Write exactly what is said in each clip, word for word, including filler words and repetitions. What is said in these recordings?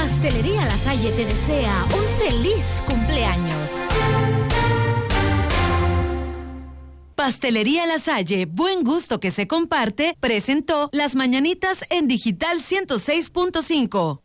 Pastelería La Salle te desea un feliz cumpleaños. Pastelería La Salle, buen gusto que se comparte, presentó Las Mañanitas en Digital ciento seis punto cinco.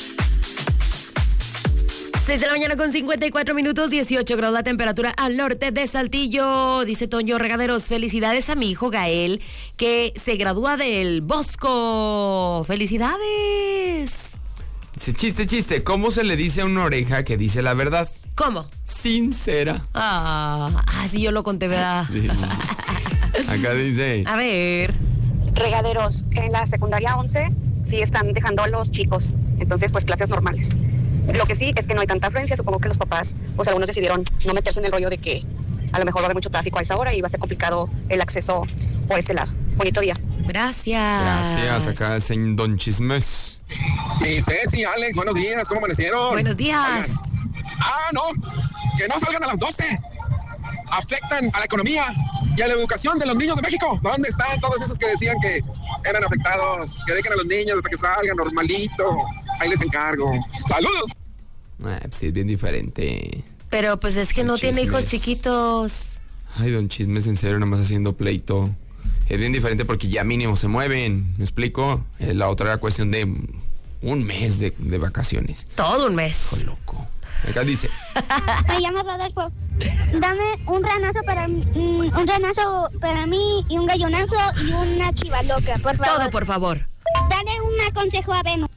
seis de la mañana con cincuenta y cuatro minutos, dieciocho grados la temperatura al norte de Saltillo. Dice Toño Regaderos, felicidades a mi hijo Gael, que se gradúa del Bosco. ¡Felicidades! Dice, chiste, chiste, ¿cómo se le dice a una oreja que dice la verdad? ¿Cómo? Sincera. Ah, así yo lo conté, ¿verdad? Sí. Acá dice. A ver. Regaderos, en la secundaria once sí están dejando a los chicos, entonces pues clases normales. Lo que sí es que no hay tanta afluencia, supongo que los papás, pues algunos decidieron no meterse en el rollo de que a lo mejor va a haber mucho tráfico a esa hora y va a ser complicado el acceso por este lado. Bonito día. Gracias. Gracias, acá el señor Don Chismes. Sí, Ceci, Alex, buenos días, ¿cómo amanecieron? Buenos días. Oigan. Ah, no, que no salgan a las doce. Afectan a la economía y a la educación de los niños de México. ¿Dónde están todos esos que decían que eran afectados? Que dejen a los niños hasta que salgan, normalito. Ahí les encargo. ¡Saludos! Ah, pues sí, es bien diferente. Pero pues es que Don no tiene Chismes. hijos chiquitos. Ay, Don Chismes, en serio, nomás haciendo pleito. Es bien diferente porque ya mínimo se mueven, ¿me explico? Eh, la otra era cuestión de un mes de, de vacaciones. Todo un mes. Hijo loco. Acá dice. Me llamo Rodolfo. Dame un ranazo para mí, mm, un ranazo para mí y un gallonazo y una chiva loca, por favor. Todo, por favor. Dale un consejo a Venus.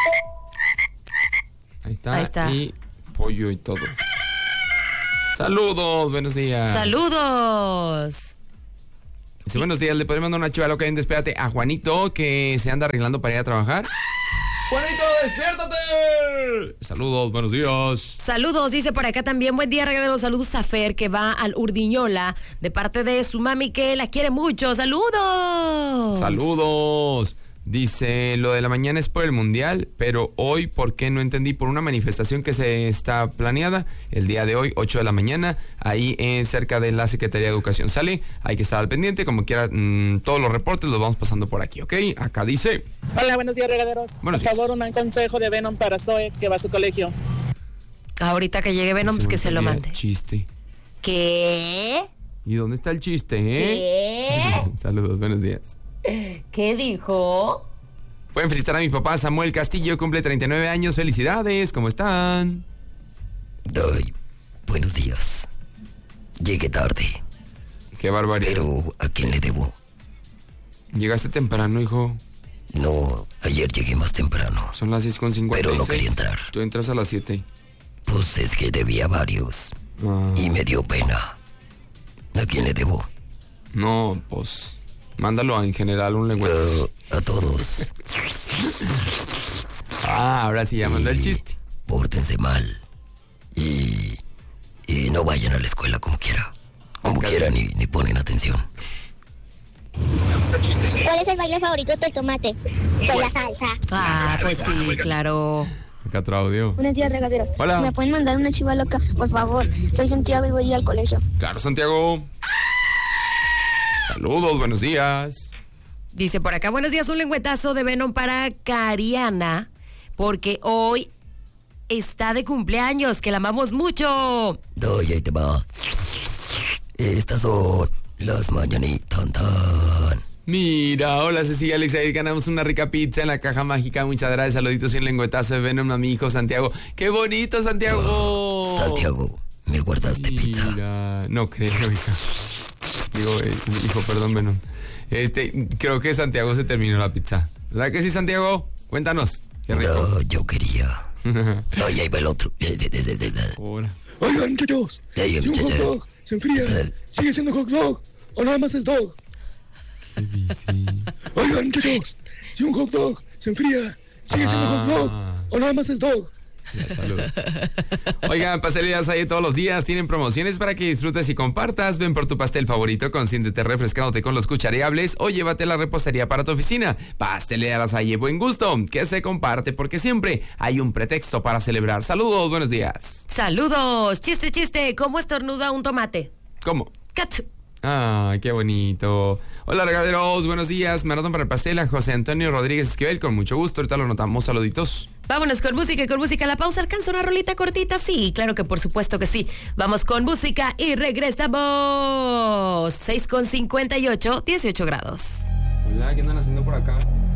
Ahí está. Ahí está. Y pollo y todo. Saludos, buenos días. Saludos. Dice, buenos días, le podemos mandar una chiva loca. Espérate a Juanito que se anda arreglando para ir a trabajar. ¡Juanito, despiértate! Saludos, buenos días. Saludos, dice por acá también. Buen día, regalos. Saludos a Fer, que va al Urdiñola, de parte de su mami, que la quiere mucho. ¡Saludos! Saludos. Dice, lo de la mañana es por el mundial, pero hoy, ¿por qué no entendí? Por una manifestación que se está planeada el día de hoy, ocho de la mañana, ahí en cerca de la Secretaría de Educación. Sale, hay que estar al pendiente, como quiera, mmm, todos los reportes los vamos pasando por aquí, ¿ok? Acá dice. Hola, buenos días, regaderos. Buenos por días. favor, un consejo de Venom para Zoe, que va a su colegio. Ahorita que llegue Venom, pues que se lo mande. Chiste. ¿Qué? ¿Y dónde está el chiste, eh? ¿Qué? Saludos, buenos días. ¿Qué dijo? Pueden felicitar a mi papá Samuel Castillo, cumple treinta y nueve años. Felicidades, ¿cómo están? Doy, buenos días. Llegué tarde. Qué barbaridad. Pero, ¿a quién le debo? Llegaste temprano, hijo. No, ayer llegué más temprano. Son las seis con cincuenta y seis. Pero no quería entrar. Tú entras a las siete. Pues es que debía varios. Ah. Y me dio pena. ¿A quién le debo? No, pues... Mándalo en general un lenguaje. Uh, a todos. Ah, ahora sí, ya mandó el chiste. Pórtense mal. Y... Y no vayan a la escuela como quiera. Como Okay. quiera, ni, ni ponen atención. ¿Cuál es el baile favorito del tomate? Pues la salsa. Ah, pues sí, claro. Acá otro audio. Buenos días, regaderos. Hola. ¿Me pueden mandar una chiva loca? Por favor. Soy Santiago y voy a ir al colegio. Claro, Santiago. Saludos, buenos días. Dice por acá, buenos días, un lengüetazo de Venom para Cariana, porque hoy está de cumpleaños, que la amamos mucho. Doy, ahí te va. Estas son las mañanitas. Tan. Mira, hola Cecilia, Alex, ahí ganamos una rica pizza en la caja mágica. Muchas gracias, saluditos y un lengüetazo de Venom a mi hijo Santiago. ¡Qué bonito, Santiago! Oh, Santiago, ¿me guardaste Mira. pizza? No creo, hija. Digo, eh, hijo, perdón, Venom. Este, creo que Santiago se terminó la pizza. ¿Verdad que sí, Santiago? Cuéntanos. Qué rico. No, yo quería. No, y ahí va el otro. Ahora. Oigan, muchachos, Ey, si un hot muchacha. dog se enfría, ¿sigue siendo hot dog o nada más es dog? Qué bici. Oigan, muchachos, si un hot dog se enfría, ¿sigue siendo hot dog o nada más es dog? Ya, saludos. Oigan, pastelerías ahí todos los días. Tienen promociones para que disfrutes y compartas. Ven por tu pastel favorito, consiéntete refrescándote con los cuchareables o llévate la repostería para tu oficina. Pastelería La Salle, buen gusto, que se comparte porque siempre hay un pretexto para celebrar. Saludos, buenos días. Saludos, chiste, chiste, ¿cómo estornuda un tomate? ¿Cómo? Cachu. Ay, qué bonito. Hola, regaderos, buenos días. Me anotan para el pastel a José Antonio Rodríguez Esquivel, con mucho gusto. Ahorita lo notamos, saluditos. Vámonos con música y con música. La pausa alcanza una rolita cortita. Sí, claro que por supuesto que sí. Vamos con música y regresamos. seis con cincuenta y ocho, dieciocho grados. Hola, ¿qué andan haciendo por acá?